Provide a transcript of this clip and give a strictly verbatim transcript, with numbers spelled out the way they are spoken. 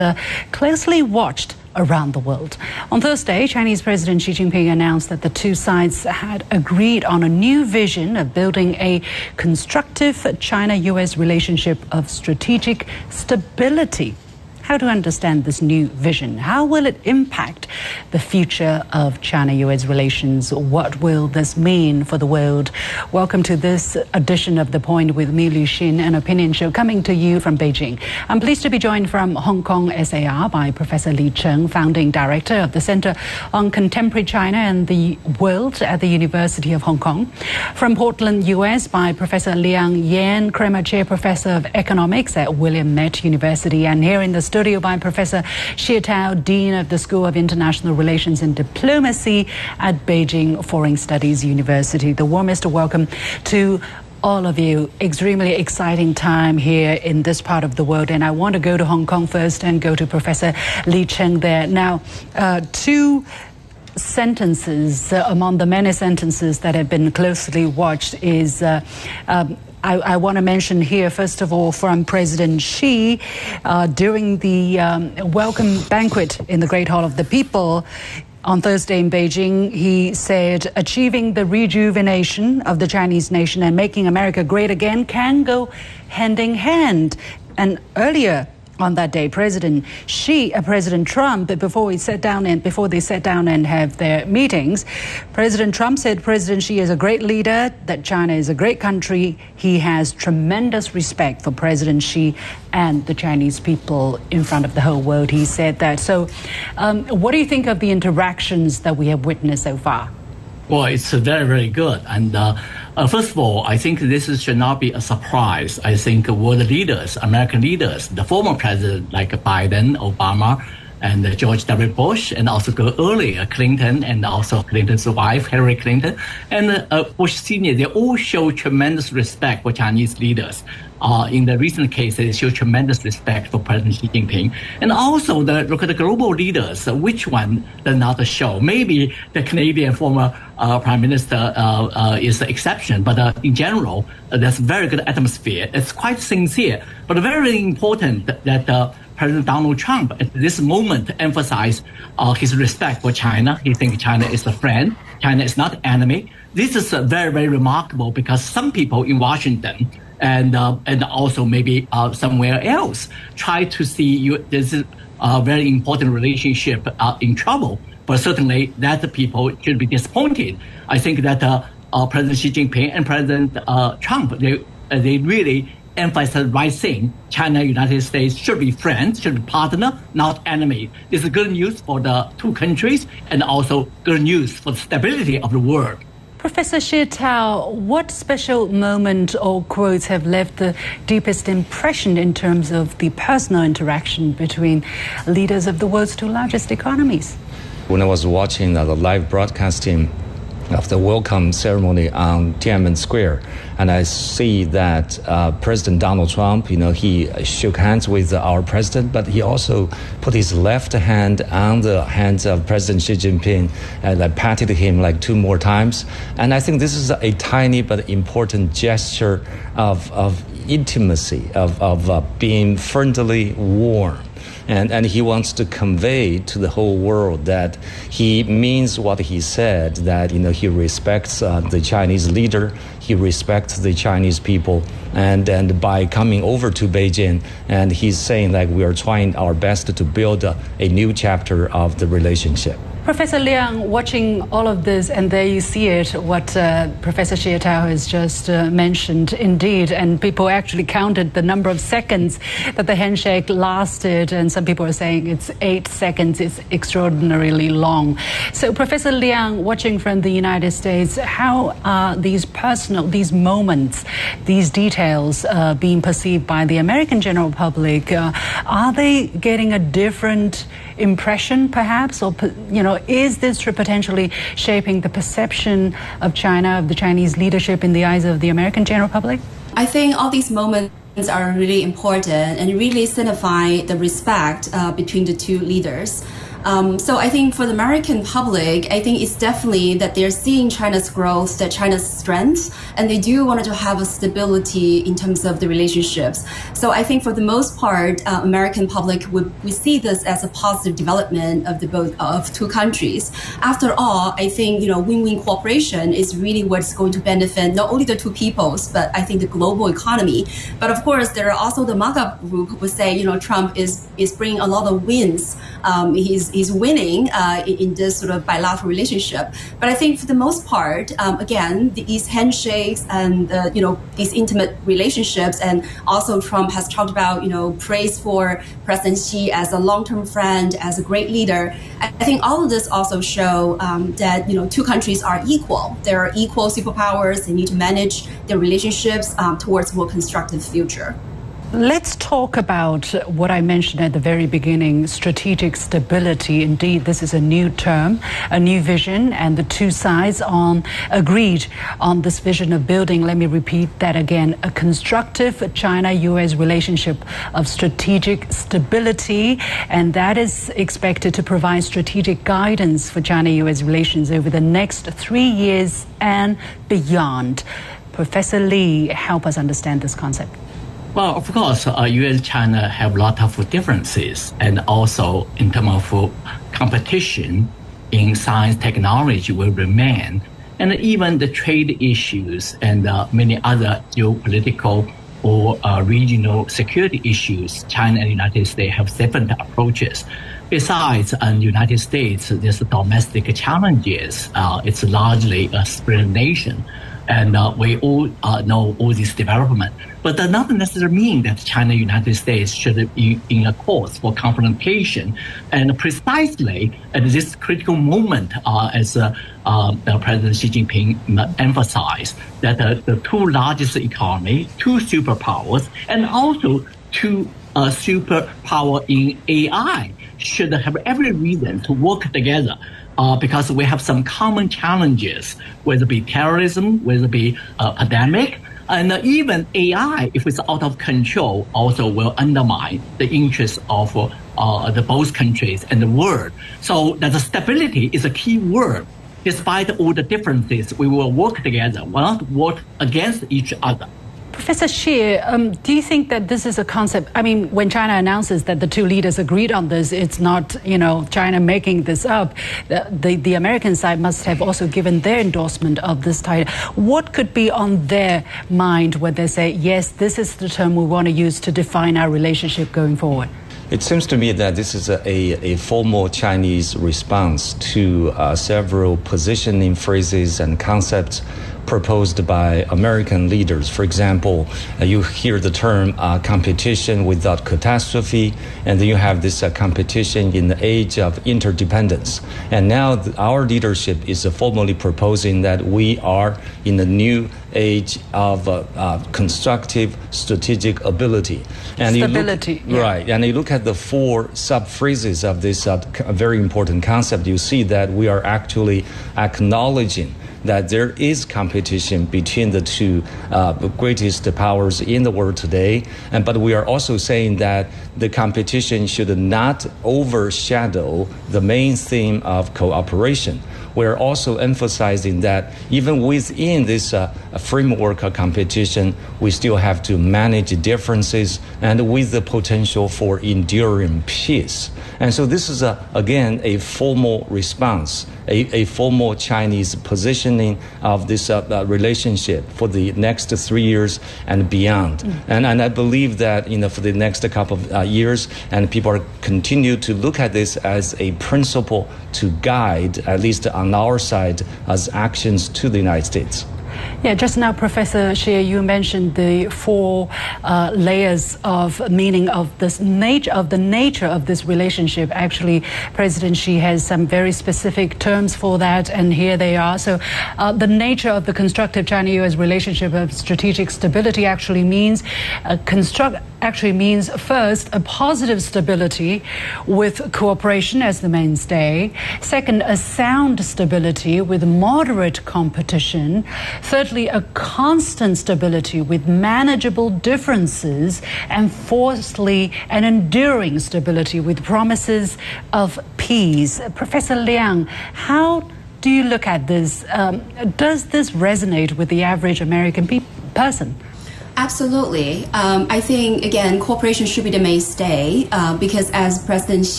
Uh, closely watched around the world. On Thursday, Chinese President Xi Jinping announced that the two sides had agreed on a new vision of building a constructive China-U S relationship of strategic stability. How to understand this new vision? How will it impact the future of China-U S relations? What will this mean for the world? Welcome to this edition of The Point with me, Liu Xin, an opinion show coming to you from Beijing. I'm pleased to be joined from Hong Kong S A R by Professor Li Cheng, founding director of the Center on Contemporary China and the World at the University of Hong Kong. From Portland, U S by Professor Liang Yan, Kremer Chair Professor of Economics at William Mett University, and here in the studio by Professor Xie Tao, Dean of the School of International Relations and Diplomacy at Beijing Foreign Studies University. The warmest welcome to all of you. Extremely exciting time here in this part of the world. And I want to go to Hong Kong first and go to Professor Li Cheng there. Now, uh, two sentences uh, among the many sentences that have been closely watched is uh, um, I, I want to mention here, first of all, from President Xi uh, during the um, welcome banquet in the Great Hall of the People on Thursday in Beijing. He said, achieving the rejuvenation of the Chinese nation and making America great again can go hand in hand. And earlier on that day, President Xi, uh, President Trump, before he sat down and before they sat down and have their meetings, President Trump said President Xi is a great leader, that China is a great country. He has tremendous respect for President Xi and the Chinese people in front of the whole world. He said that. So, um, what do you think of the interactions that we have witnessed so far? Well, it's very, very good. And uh, uh, first of all, I think this is, should not be a surprise. I think world leaders, American leaders, the former president like Biden, Obama, and uh, George W. Bush, and also go earlier, Clinton, and also Clinton's wife, Hillary Clinton, and uh, Bush Senior, they all show tremendous respect for Chinese leaders. Uh, in the recent case, they show tremendous respect for President Xi Jinping. And also, the, look at the global leaders, uh, which one does not show? Maybe the Canadian former uh, Prime Minister uh, uh, is the exception, but uh, in general, uh, there's very good atmosphere. It's quite sincere, but very important that uh, President Donald Trump at this moment emphasized uh, his respect for China. He thinks China is a friend. China is not enemy. This is uh, very, very remarkable because some people in Washington and uh, and also maybe uh, somewhere else try to see you, this is a very important relationship uh, in trouble. But certainly that the people should be disappointed. I think that uh, uh, President Xi Jinping and President uh, Trump, they, uh, they really emphasize the right thing. China, United States should be friends, should be partner, not enemy. This is good news for the two countries and also good news for the stability of the world. Professor Xie Tao, what special moment or quotes have left the deepest impression in terms of the personal interaction between leaders of the world's two largest economies? When I was watching uh, the live broadcasting of the welcome ceremony on Tiananmen Square, and I see that uh, President Donald Trump, you know, he shook hands with our president, but he also put his left hand on the hands of President Xi Jinping and like, patted him like two more times. And I think this is a tiny but important gesture of, of intimacy, of, of uh, being friendly, warm. And, and he wants to convey to the whole world that he means what he said, that, you know, he respects uh, the Chinese leader, he respects the Chinese people, and, and by coming over to Beijing, and he's saying that we are trying our best to build a, a new chapter of the relationship. Professor Liang, watching all of this, and there you see it, what uh, Professor Xie Tao has just uh, mentioned, indeed, and people actually counted the number of seconds that the handshake lasted, and some people are saying it's eight seconds, it's extraordinarily long. So, Professor Liang, watching from the United States, how are these personal, these moments, these details uh, being perceived by the American general public? Uh, are they getting a different impression, perhaps, or, you know, is this potentially shaping the perception of China, of the Chinese leadership in the eyes of the American general public? I think all these moments are really important and really signify the respect uh, between the two leaders. Um, so I think for the American public, I think it's definitely that they're seeing China's growth, that China's strength, and they do want to have a stability in terms of the relationships. So I think for the most part, uh, American public would we see this as a positive development of the both of two countries. After all, I think you know win-win cooperation is really what's going to benefit not only the two peoples, but I think the global economy. But of course, there are also the MAGA group who would say you know Trump is is bringing a lot of wins. Um, he's he's winning uh, in, in this sort of bilateral relationship. But I think for the most part, um, again, these handshakes and uh, you know these intimate relationships, and also Trump has talked about you know praise for President Xi as a long-term friend, as a great leader. I think all of this also show um, that you know two countries are equal. They are equal superpowers. They need to manage their relationships um, towards a more constructive future. Let's talk about what I mentioned at the very beginning, strategic stability. Indeed, this is a new term, a new vision, and the two sides on agreed on this vision of building, let me repeat that again, a constructive China-U S relationship of strategic stability, and that is expected to provide strategic guidance for China-U S relations over the next three years and beyond. Professor Lee, help us understand this concept. Well, of course, uh, U S China have a lot of differences, and also in terms of uh, competition in science technology will remain, and even the trade issues and uh, many other geopolitical or uh, regional security issues, China and the United States have different approaches. Besides, in the United States, there's domestic challenges. Uh, it's largely a split nation. And uh, we all uh, know all this development. But that does not necessarily mean that China and the United States should be in a course for confrontation. And precisely at this critical moment, uh, as uh, uh, President Xi Jinping emphasized, that uh, the two largest economies, two superpowers, and also two uh, superpower in A I should have every reason to work together. Uh, because we have some common challenges, whether it be terrorism, whether it be uh, pandemic, and uh, even A I, if it's out of control, also will undermine the interests of uh, the both countries and the world. So that the stability is a key word. Despite all the differences, we will work together, will not work against each other. Professor Xie, um, do you think that this is a concept? I mean, when China announces that the two leaders agreed on this, it's not, you know, China making this up. The, the, the American side must have also given their endorsement of this title. What could be on their mind when they say, yes, this is the term we want to use to define our relationship going forward? It seems to me that this is a, a, a formal Chinese response to uh, several positioning phrases and concepts proposed by American leaders. For example, uh, you hear the term uh, competition without catastrophe, and then you have this uh, competition in the age of interdependence. And now th- our leadership is uh, formally proposing that we are in a new age of uh, uh, constructive strategic ability. And Stability. You look, yeah. Right. And you look at the four sub-phrases of this uh, very important concept, you see that we are actually acknowledging that there is competition between the two uh, greatest powers in the world today. And, but we are also saying that the competition should not overshadow the main theme of cooperation. We're also emphasizing that even within this uh, framework of competition, we still have to manage differences and with the potential for enduring peace. And so this is, a, again, a formal response, a, a formal Chinese positioning of this uh, uh, relationship for the next three years and beyond. Mm. And, and I believe that you know, for the next couple of uh, years, and people are continue to look at this as a principle to guide, at least on our side, as actions to the United States. Yeah, just now, Professor Xie, you mentioned the four uh, layers of meaning of this nature of the nature of this relationship. Actually, President Xi has some very specific terms for that, and here they are. So, uh, the nature of the constructive China-U S relationship of strategic stability actually means uh, construct. actually means first a positive stability with cooperation as the mainstay. Second, a sound stability with moderate competition. Thirdly, a constant stability with manageable differences. And fourthly, an enduring stability with promises of peace. Professor Liang, how do you look at this? Um, does this resonate with the average American pe- person? Absolutely. Um, I think, again, cooperation should be the mainstay uh, because as President Xi